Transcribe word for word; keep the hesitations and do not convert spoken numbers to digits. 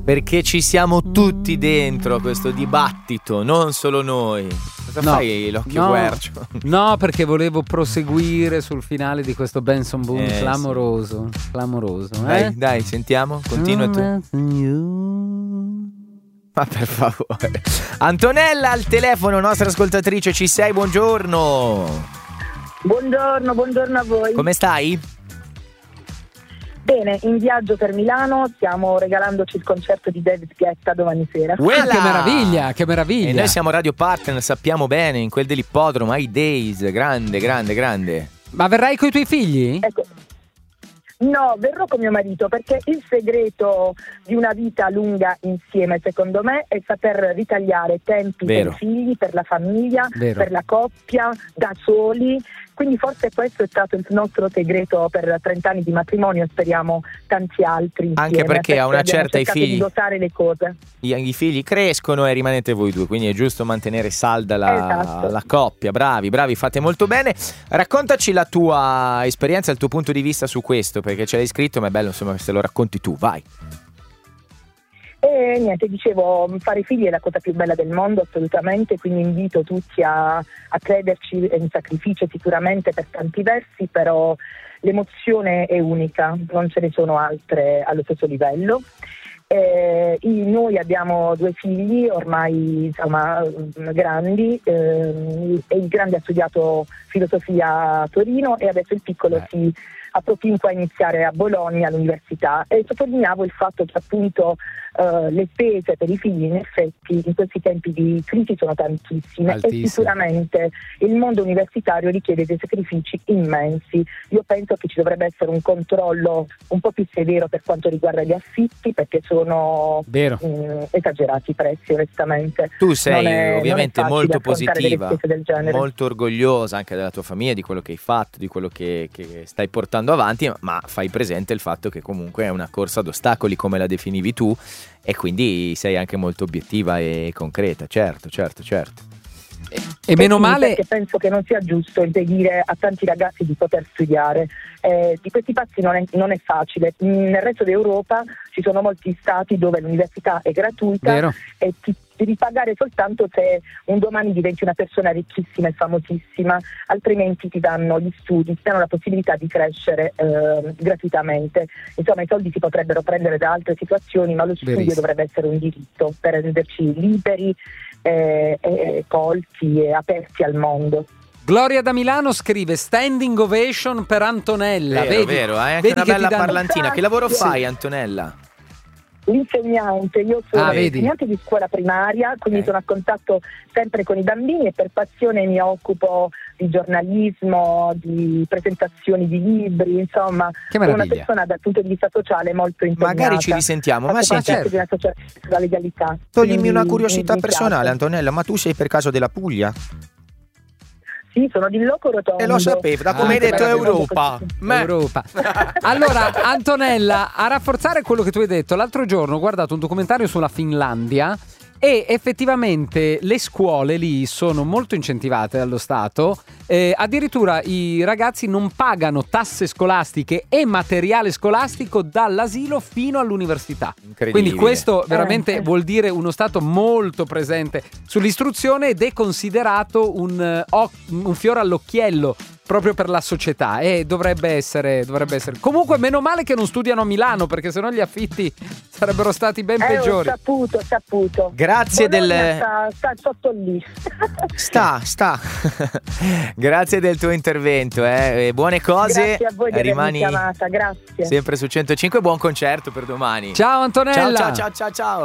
perché ci siamo tutti dentro a questo dibattito, non solo noi. Cosa No, fai l'occhio no, guercio? No, perché volevo proseguire sul finale di questo Benson Boone Eh, clamoroso, clamoroso. Eh? Dai, dai, sentiamo, continua tu. Ma per favore. Antonella al telefono, nostra ascoltatrice, ci sei? Buongiorno. Buongiorno, buongiorno a voi. Come stai? Bene, in viaggio per Milano, stiamo regalandoci il concerto di David Guetta domani sera. Ah, che meraviglia, che meraviglia. E noi siamo radio partner, sappiamo bene, in quel dell'ippodromo, ai Days, grande, grande, grande. Ma verrai coi tuoi figli? Ecco. No, verrò con mio marito perché il segreto di una vita lunga insieme, secondo me, è saper ritagliare tempi Vero. per i figli, per la famiglia, Vero. per la coppia, da soli. Quindi forse questo è stato il nostro segreto per trenta anni di matrimonio e speriamo tanti altri. Anche insieme, perché a una abbiamo certa i cercato figli- di dosare le cose. I, i figli crescono e rimanete voi due, quindi è giusto mantenere salda la, Esatto. la coppia. Bravi, bravi, fate molto bene. Raccontaci la tua esperienza, il tuo punto di vista su questo, perché ce l'hai scritto, ma è bello insomma se lo racconti tu, vai. E niente, dicevo, fare figli è la cosa più bella del mondo, assolutamente, quindi invito tutti a, a crederci, è un sacrificio sicuramente per tanti versi, però l'emozione è unica, non ce ne sono altre allo stesso livello. Eh, i- noi abbiamo due figli ormai insomma grandi, ehm, e il grande ha studiato filosofia a Torino e adesso il piccolo Eh. si appropinqua a iniziare a Bologna all'università, e sottolineavo il fatto che appunto eh, le spese per i figli in effetti in questi tempi di crisi sono tantissime Altissime. e sicuramente il mondo universitario richiede dei sacrifici immensi. Io penso che ci dovrebbe essere un controllo un po' più severo per quanto riguarda gli affitti, perché sono Vero. mh, esagerati i prezzi, onestamente. Tu sei Non è- non è ovviamente facile molto affrontare delle positiva, spese del genere. molto orgogliosa anche della tua famiglia, di quello che hai fatto, di quello che, che stai portando avanti, ma fai presente il fatto che comunque è una corsa ad ostacoli, come la definivi tu, e quindi sei anche molto obiettiva e concreta, certo, certo, certo. E meno Sì, male. perché penso che non sia giusto impedire a tanti ragazzi di poter studiare. Eh, di questi passi non è, non è facile. Nel resto d'Europa ci sono molti stati dove l'università è gratuita Vero. e ti devi pagare soltanto se un domani diventi una persona ricchissima e famosissima, altrimenti ti danno gli studi, ti danno la possibilità di crescere eh, gratuitamente. Insomma, i soldi si potrebbero prendere da altre situazioni, ma lo studio Verissimo. dovrebbe essere un diritto per renderci liberi, eh, eh, colti e aperti al mondo. Gloria da Milano scrive standing ovation per Antonella. Vero, vedi, vero, hai anche vedi una che ti bella danno- parlantina. Che lavoro Sì. fai, Antonella? L'insegnante, io sono Ah, vedi. insegnante di scuola primaria, quindi Ok. sono a contatto sempre con i bambini e per passione mi occupo di giornalismo, di presentazioni di libri, insomma, Che sono una meraviglia. persona dal punto di vista sociale molto impegnata. Magari ci risentiamo, ma Faccio senti, parte di una associazione sulla legalità. toglimi Quindi una curiosità mi piace. personale, Antonella, ma tu sei per caso della Puglia? Sì, sono di Loco Rotondo. E lo sapevo, da Ah, come hai che detto meraviglioso Europa. Me- Europa. Allora, Antonella, a rafforzare quello che tu hai detto, l'altro giorno ho guardato un documentario sulla Finlandia e effettivamente le scuole lì sono molto incentivate dallo Stato, eh, addirittura i ragazzi non pagano tasse scolastiche e materiale scolastico dall'asilo fino all'università. Incredibile. Quindi questo veramente Eh. vuol dire uno Stato molto presente sull'istruzione ed è considerato un, eh, oc- un fiore all'occhiello proprio per la società e dovrebbe essere, dovrebbe essere. Comunque meno male che non studiano a Milano, perché sennò gli affitti sarebbero stati ben Eh, ho peggiori. saputo, ho saputo. Grazie Bologna del- sta, sta sotto lì. Sta, sta. Grazie del tuo intervento, eh. E buone cose. Grazie a voi di avermi Rimani chiamata, grazie. sempre su centocinque. Buon concerto per domani. Ciao Antonella. Ciao, ciao, ciao, ciao, ciao.